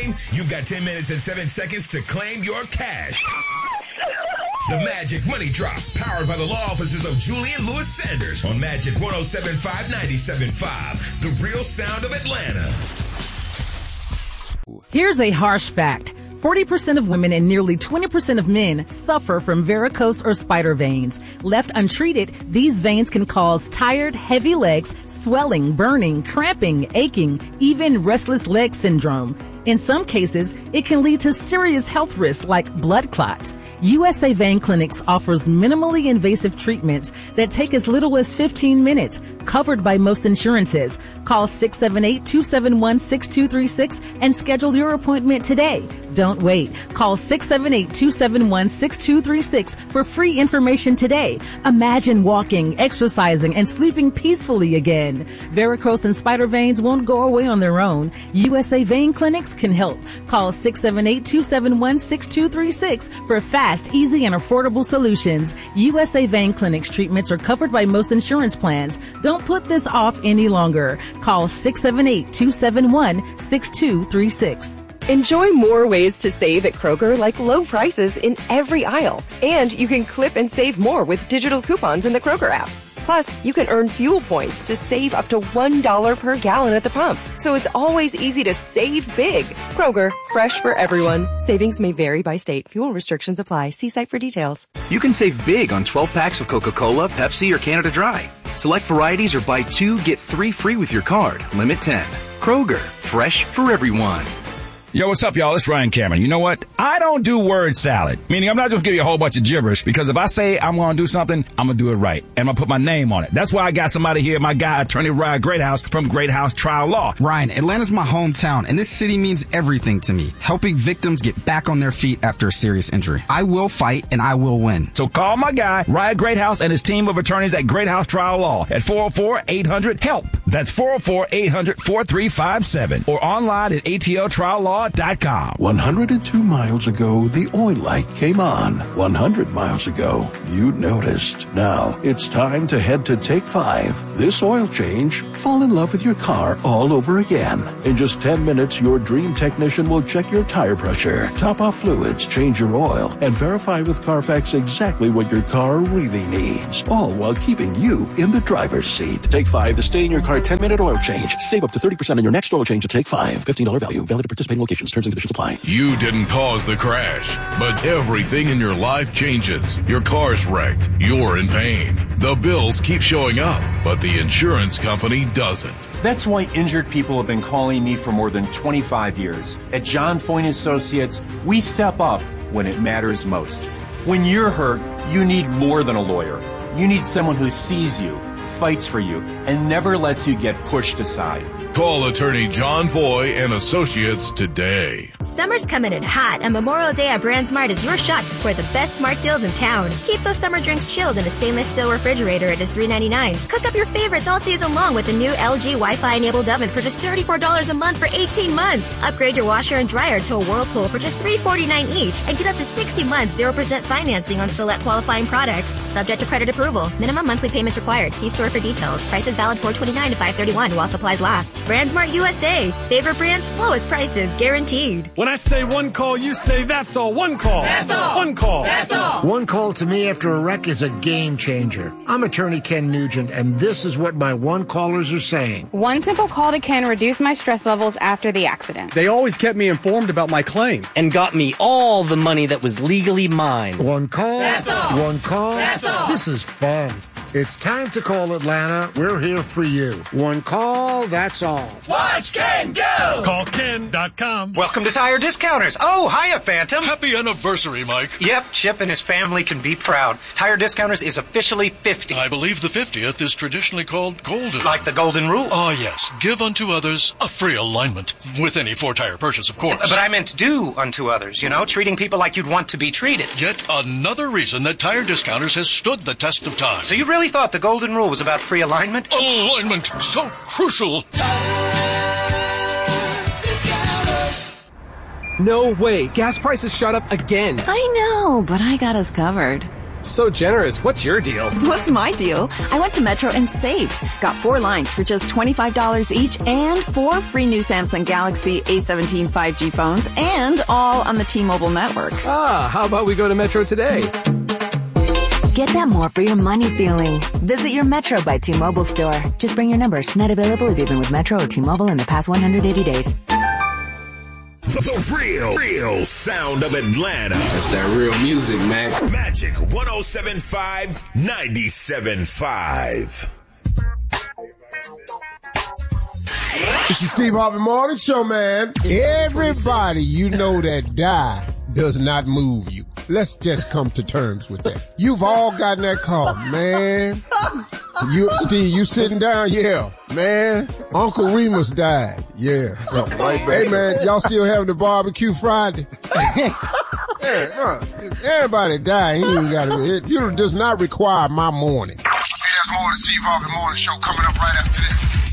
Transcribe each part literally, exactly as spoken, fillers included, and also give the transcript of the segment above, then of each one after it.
claim? You've got ten minutes and seven seconds to claim your cash. The Magic Money Drop, powered by the law offices of Julian Lewis Sanders on Magic one oh seven point five, ninety-seven point five, the real sound of Atlanta. Here's a harsh fact. forty percent of women and nearly twenty percent of men suffer from varicose or spider veins. Left untreated, these veins can cause tired, heavy legs, swelling, burning, cramping, aching, even restless leg syndrome. In some cases, it can lead to serious health risks like blood clots. U S A Vein Clinics offers minimally invasive treatments that take as little as fifteen minutes, covered by most insurances. Call six seven eight, two seven one, six two three six and schedule your appointment today. Don't wait. Call six seven eight, two seven one, six two three six for free information today. Imagine walking, exercising, and sleeping peacefully again. Varicose and spider veins won't go away on their own. U S A Vein Clinics can help. Call six seven eight, two seven one, six two three six for fast, easy, and affordable solutions. U S A Vein Clinics treatments are covered by most insurance plans. Don't put this off any longer. Call six seven eight, two seven one, six two three six. Enjoy more ways to save at Kroger, like low prices in every aisle. And you can clip and save more with digital coupons in the Kroger app. Plus, you can earn fuel points to save up to one dollar per gallon at the pump. So it's always easy to save big. Kroger, fresh for everyone. Savings may vary by state. Fuel restrictions apply. See site for details. You can save big on twelve packs of Coca-Cola, Pepsi, or Canada Dry. Select varieties or buy two, get three free with your card. Limit ten. Kroger, fresh for everyone. Yo, what's up, y'all? It's Ryan Cameron. You know what? I don't do word salad. Meaning I'm not just giving you a whole bunch of gibberish, because if I say I'm going to do something, I'm going to do it right. And I'm going to put my name on it. That's why I got somebody here, my guy, Attorney Ryan Greathouse from Greathouse Trial Law. Ryan, Atlanta's my hometown, and this city means everything to me. Helping victims get back on their feet after a serious injury. I will fight, and I will win. So call my guy, Ryan Greathouse, and his team of attorneys at Greathouse Trial Law at four oh four, eight hundred, HELP. That's four oh four, eight hundred, four three five seven or online at A T L trial law dot com. one hundred two miles ago, the oil light came on. one hundred miles ago, you noticed. Now, it's time to head to Take Five. This oil change, fall in love with your car all over again. In just ten minutes, your dream technician will check your tire pressure, top off fluids, change your oil, and verify with Carfax exactly what your car really needs. All while keeping you in the driver's seat. Take Five, the stay in your car ten minute oil change. Save up to thirty percent on your next oil change at Take Five. fifteen dollars value. Valid at participating locations. Terms and conditions apply. You didn't cause the crash, but everything in your life changes. Your car's wrecked. You're in pain. The bills keep showing up, but the insurance company doesn't. That's why injured people have been calling me for more than twenty-five years. At John Foyne Associates, we step up when it matters most. When you're hurt, you need more than a lawyer. You need someone who sees you, fights for you, and never lets you get pushed aside. Call attorney John Foy and Associates today. Summer's coming in hot, and Memorial Day at BrandSmart is your shot to score the best smart deals in town. Keep those summer drinks chilled in a stainless steel refrigerator at just three ninety-nine. Cook up your favorites all season long with the new L G Wi-Fi enabled oven for just thirty-four dollars a month for eighteen months. Upgrade your washer and dryer to a Whirlpool for just three forty-nine each, and get up to sixty months zero percent financing on select qualifying products. Subject to credit approval. Minimum monthly payments required. See store for details. Prices valid four twenty-nine to five thirty-one while supplies last. BrandSmart U S A. Favorite brands, lowest prices guaranteed. When I say one call, you say that's all. One call. That's all. One call. That's all. One call to me after a wreck is a game changer. I'm attorney Ken Nugent, and this is what my one callers are saying. One simple call to Ken reduced my stress levels after the accident. They always kept me informed about my claim. And got me all the money that was legally mine. One call. That's all. One call. That's all. This is fun. It's time to call Atlanta. We're here for you. One call, that's all. Watch Ken go! Call Ken dot com. Welcome to Tire Discounters. Oh, hiya, Phantom. Happy anniversary, Mike. Yep, Chip and his family can be proud. Tire Discounters is officially fifty. I believe the fiftieth is traditionally called golden. Like the golden rule. Oh, yes. Give unto others a free alignment. With any four-tire purchase, of course. But I meant do unto others, you know, treating people like you'd want to be treated. Yet another reason that Tire Discounters has stood the test of time. So you really thought the golden rule was about free alignment? Alignment, so crucial. No way. Gas prices shot up again. I know, but I got us covered. So generous. What's your deal? What's my deal? I went to Metro and saved. Got four lines for just twenty-five dollars each and four free new Samsung Galaxy A seventeen five G phones and all on the T-Mobile network. Ah, how about we go to Metro today? Get that more for your money feeling. Visit your Metro by T-Mobile store. Just bring your numbers. Net available if you've been with Metro or T-Mobile in the past one hundred eighty days. The, the real, real sound of Atlanta. That's that real music, man. Magic one oh seven point five, ninety-seven point five. It's the Steve Harvey Morning Show, man. Everybody you know that die does not move you. Let's just come to terms with that. You've all gotten that call, man. You, Steve, you sitting down? Yeah, man. Uncle Remus died. Yeah. Right, hey, man, y'all still having the barbecue Friday? Yeah, everybody died. He ain't got it. It you does not require my morning. Hey, that's more of the Steve Harvey Morning Show coming up right after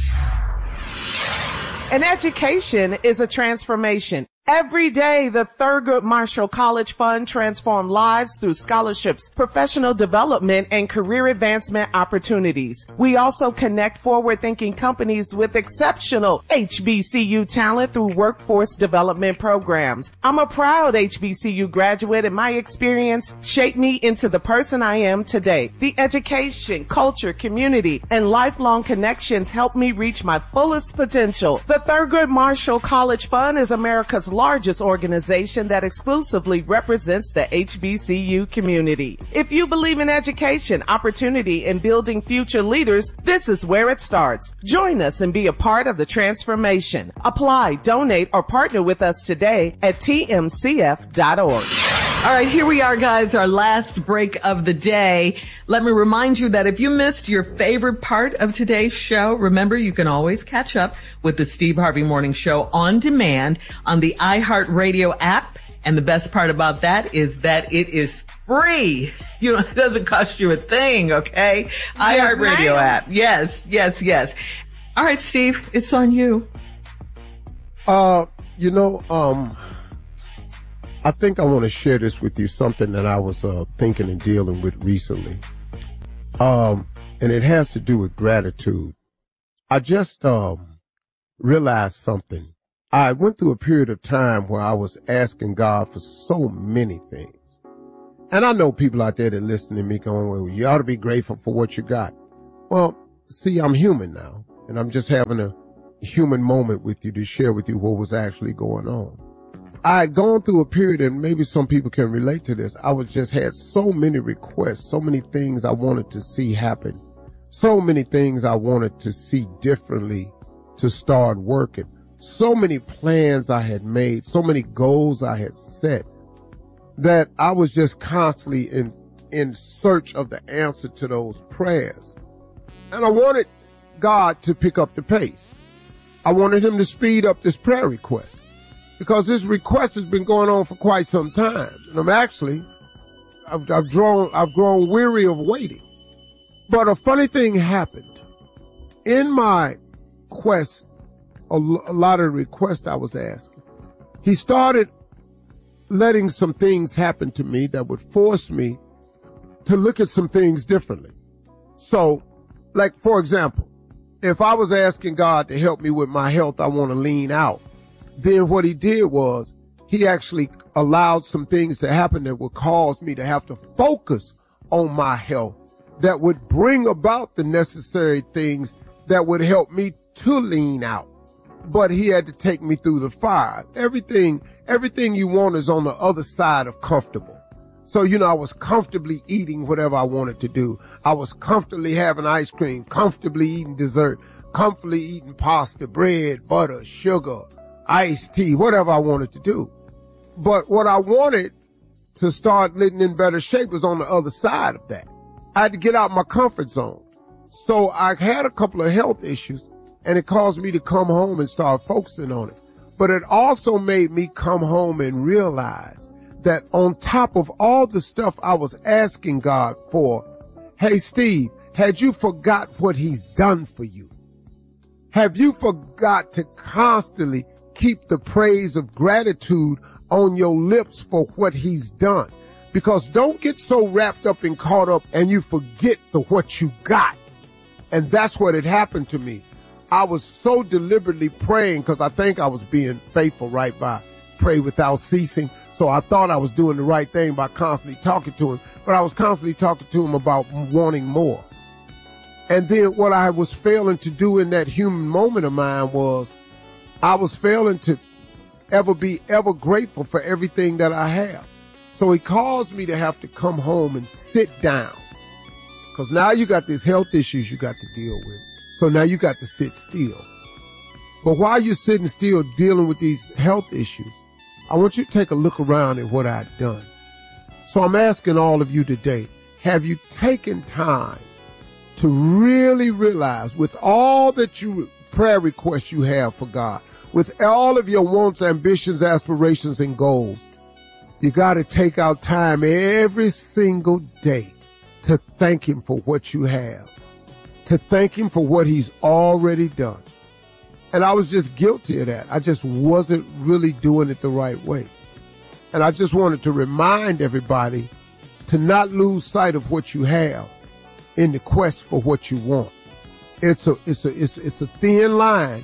this. An education is a transformation. Every day, the Thurgood Marshall College Fund transforms lives through scholarships, professional development, and career advancement opportunities. We also connect forward-thinking companies with exceptional H B C U talent through workforce development programs. I'm a proud H B C U graduate, and my experience shaped me into the person I am today. The education, culture, community, and lifelong connections helped me reach my fullest potential. The Thurgood Marshall College Fund is America's largest organization that exclusively represents the H B C U community. If you believe in education, opportunity, and building future leaders, this is where it starts. Join us and be a part of the transformation. Apply, donate, or partner with us today at T M C F dot org. All right, here we are, guys, our last break of the day. Let me remind you that if you missed your favorite part of today's show, remember you can always catch up with the Steve Harvey Morning Show on demand on the iHeartRadio app. And the best part about that is that it is free. You know, it doesn't cost you a thing, okay? Yes, iHeartRadio app. Yes, yes, yes. All right, Steve, it's on you. Uh, you know, um, I think I want to share this with you, something that I was uh, thinking and dealing with recently. Um, and it has to do with gratitude. I just um, realized something. I went through a period of time where I was asking God for so many things. And I know people out there that listen to me going, well, you ought to be grateful for what you got. Well, see, I'm human now, and I'm just having a human moment with you to share with you what was actually going on. I had gone through a period, and maybe some people can relate to this. I was just had so many requests, so many things I wanted to see happen, so many things I wanted to see differently to start working, so many plans I had made, so many goals I had set, that I was just constantly in, in search of the answer to those prayers. And I wanted God to pick up the pace. I wanted him to speed up this prayer request, because this request has been going on for quite some time. And I'm actually, I've, I've drawn, I've grown weary of waiting. But a funny thing happened. In my quest, a, l- a lot of the requests I was asking, he started letting some things happen to me that would force me to look at some things differently. So, like, for example, if I was asking God to help me with my health, I want to lean out. Then what he did was he actually allowed some things to happen that would cause me to have to focus on my health, that would bring about the necessary things that would help me to lean out. But he had to take me through the fire. Everything, everything you want is on the other side of comfortable. So, you know, I was comfortably eating whatever I wanted to do. I was comfortably having ice cream, comfortably eating dessert, comfortably eating pasta, bread, butter, sugar, iced tea, whatever I wanted to do. But what I wanted to start living in better shape was on the other side of that. I had to get out my comfort zone. So I had a couple of health issues, and it caused me to come home and start focusing on it. But it also made me come home and realize that on top of all the stuff I was asking God for, hey, Steve, had you forgot what he's done for you? Have you forgot to constantly keep the praise of gratitude on your lips for what he's done? Because don't get so wrapped up and caught up and you forget the what you got. And that's what had happened to me. I was so deliberately praying because I think I was being faithful, right, by pray without ceasing. So I thought I was doing the right thing by constantly talking to him, but I was constantly talking to him about wanting more. And then what I was failing to do in that human moment of mine was I was failing to ever be ever grateful for everything that I have. So it caused me to have to come home and sit down. Because now you got these health issues you got to deal with. So now you got to sit still. But while you're sitting still dealing with these health issues, I want you to take a look around at what I've done. So I'm asking all of you today, have you taken time to really realize with all that you prayer requests you have for God, with all of your wants, ambitions, aspirations, and goals, you got to take out time every single day to thank him for what you have, to thank him for what he's already done. And I was just guilty of that. I just wasn't really doing it the right way. And I just wanted to remind everybody to not lose sight of what you have in the quest for what you want. It's a, it's a, it's, it's a thin line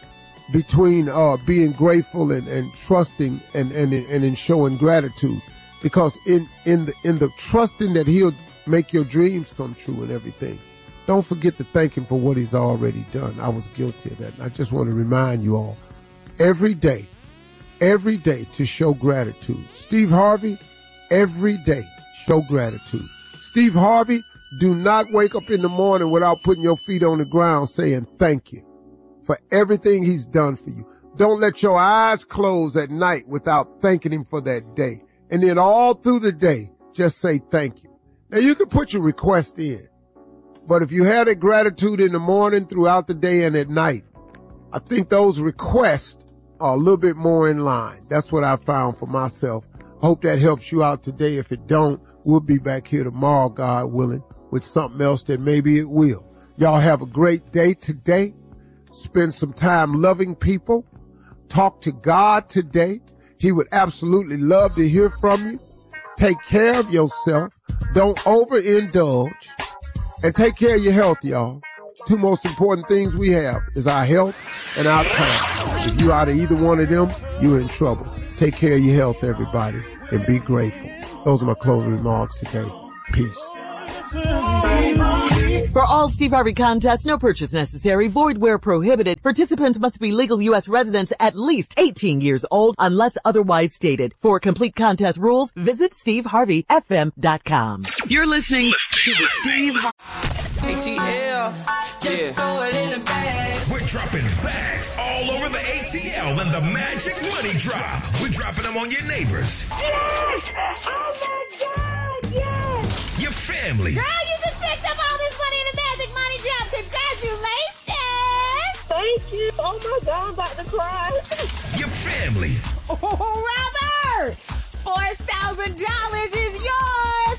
between uh, being grateful and, and trusting and, and, and in showing gratitude. Because in, in the, in the trusting that he'll make your dreams come true and everything, don't forget to thank him for what he's already done. I was guilty of that. And I just want to remind you all, every day, every day to show gratitude. Steve Harvey, every day, show gratitude. Steve Harvey, do not wake up in the morning without putting your feet on the ground saying thank you for everything he's done for you. Don't let your eyes close at night without thanking him for that day. And then all through the day, just say thank you. Now you can put your request in, but if you had a gratitude in the morning, throughout the day, and at night, I think those requests are a little bit more in line. That's what I found for myself. Hope that helps you out today. If it don't, we'll be back here tomorrow, God willing, with something else that maybe it will. Y'all have a great day today. Spend some time loving people. Talk to God today. He would absolutely love to hear from you. Take care of yourself. Don't overindulge. And take care of your health, y'all. Two most important things we have is our health and our time. If you out of either one of them, you're in trouble. Take care of your health, everybody, and be grateful. Those are my closing remarks today. Peace. For all Steve Harvey contests, no purchase necessary, void where prohibited. Participants must be legal U S residents at least eighteen years old unless otherwise stated. For complete contest rules, visit steve harvey f m dot com. You're listening to the Steve Harvey. A T L, just yeah. Throw it in the bag. We're dropping bags all over the A T L and the Magic Money Drop. We're dropping them on your neighbors. Yes! Oh my God, yes! Your family. Girl, you just picked up all this money in the Magic Money Drop. Congratulations! Thank you. Oh my God, I'm about to cry. Your family. Oh, Robert! four thousand dollars is yours.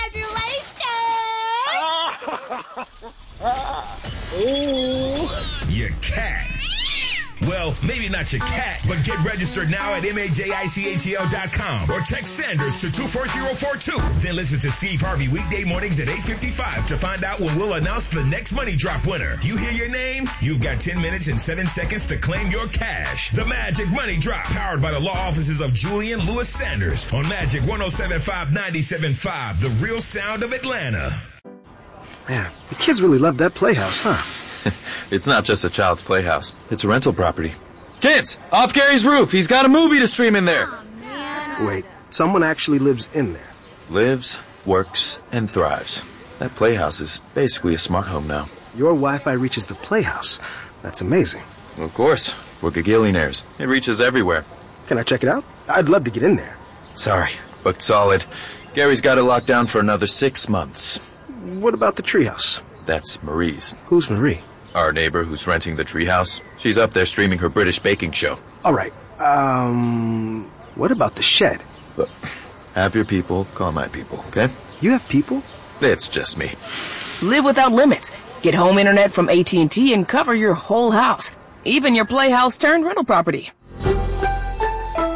Congratulations! Ooh. Your cat. Well, maybe not your cat, but get registered now at M A J I C A T L dot com or text Sanders to two four zero four two. Then listen to Steve Harvey weekday mornings at eight fifty-five to find out when we'll announce the next Money Drop winner. You hear your name? You've got ten minutes and seven seconds to claim your cash. The Magic Money Drop, powered by the law offices of Julian Lewis Sanders on Magic one oh seven point five, ninety-seven point five, the real sound of Atlanta. Man, the kids really love that playhouse, huh? It's not just a child's playhouse. It's a rental property. Kids, off Gary's roof. He's got a movie to stream in there. Oh, wait, someone actually lives in there. Lives, works, and thrives. That playhouse is basically a smart home now. Your Wi-Fi reaches the playhouse. That's amazing. Of course. We're gagillionaires. It reaches everywhere. Can I check it out? I'd love to get in there. Sorry, booked solid. Gary's got it locked down for another six months. What about the treehouse? That's Marie's. Who's Marie? Our neighbor who's renting the treehouse. She's up there streaming her British baking show. All right. Um, what about the shed? Look, have your people call my people, okay? You have people? It's just me. Live without limits. Get home internet from A T and T and cover your whole house. Even your playhouse turned rental property.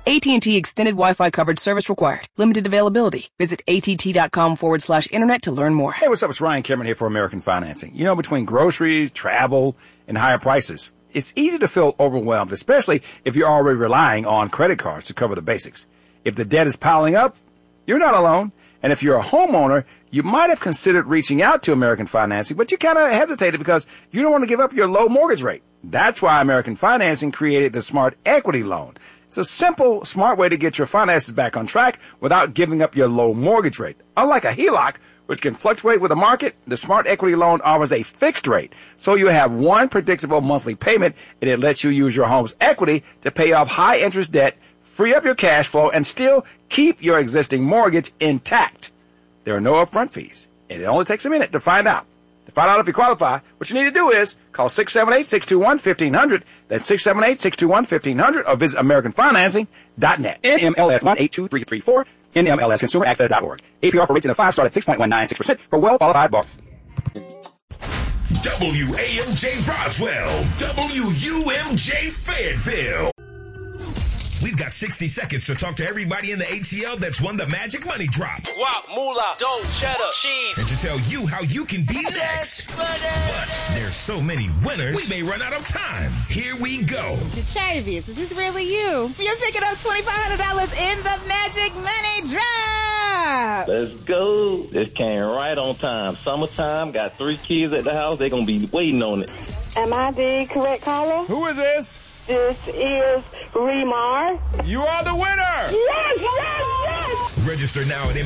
A T and T Extended Wi-Fi Coverage Service required. Limited availability. Visit att.com forward slash internet to learn more. Hey, what's up? It's Ryan Cameron here for American Financing. You know, between groceries, travel, and higher prices, it's easy to feel overwhelmed, especially if you're already relying on credit cards to cover the basics. If the debt is piling up, you're not alone. And if you're a homeowner, you might have considered reaching out to American Financing, but you kind of hesitated because you don't want to give up your low mortgage rate. That's why American Financing created the Smart Equity Loan. It's a simple, smart way to get your finances back on track without giving up your low mortgage rate. Unlike a H E L O C, which can fluctuate with the market, the Smart Equity Loan offers a fixed rate. So you have one predictable monthly payment, and it lets you use your home's equity to pay off high-interest debt, free up your cash flow, and still keep your existing mortgage intact. There are no upfront fees, and it only takes a minute to find out. To find out if you qualify, what you need to do is call six seven eight, six two one, one five zero zero. That's six seven eight, six two one, one five zero zero, or visit American Financing dot net. N M L S one eight two three three four, N M L S Consumer Access dot org. A P R for rates in a five start at six point one nine six percent for well-qualified borrowers. W A M J Roswell, W U M J Fayetteville. We've got sixty seconds to talk to everybody in the A T L that's won the Magic Money Drop. Guap, moolah, dough, cheddar, cheese. And to tell you how you can be next. But there's so many winners, we may run out of time. Here we go. Chavis, is this really you? You're picking up twenty-five hundred dollars in the Magic Money Drop. Let's go. This came right on time. Summertime, got three kids at the house. They're going to be waiting on it. Am I the correct caller? Who is this? This is Remar. You are the winner! Yes, yes, yes! Register now at